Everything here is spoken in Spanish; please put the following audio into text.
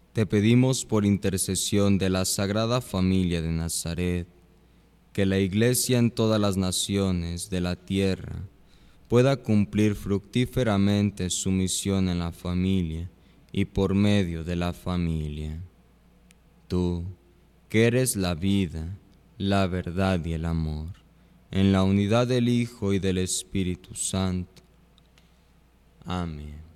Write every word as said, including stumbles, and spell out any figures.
Te pedimos por intercesión de la Sagrada Familia de Nazaret, que la Iglesia en todas las naciones de la tierra pueda cumplir fructíferamente su misión en la familia y por medio de la familia. Tú, que eres la vida, la verdad y el amor, en la unidad del Hijo y del Espíritu Santo. Amén.